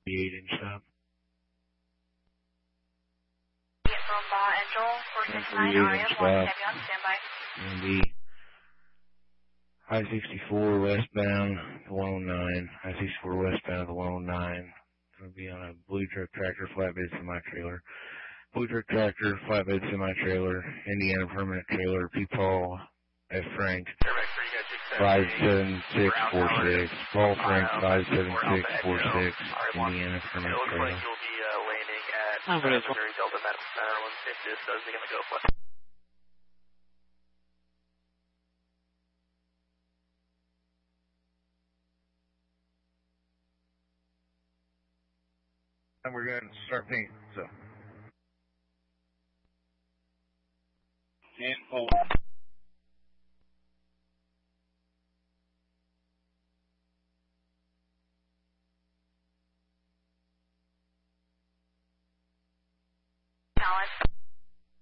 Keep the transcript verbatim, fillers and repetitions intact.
eight inch stop. thirty-eight inch stop. And the I sixty-four westbound to one oh nine. I sixty-four westbound to one oh nine. It's going to be on a blue truck tractor flatbed semi-trailer. Blue truck tractor flatbed semi-trailer. Indiana permanent trailer. P. Paul F. Frank. five seven six four six. Paul Frank five seven six four six. Indiana permanent trailer. You'll be uh, landing at uh, Missouri Delta Maryland. If this does, they're going to go for it. And we're going to start painting, so. And forward.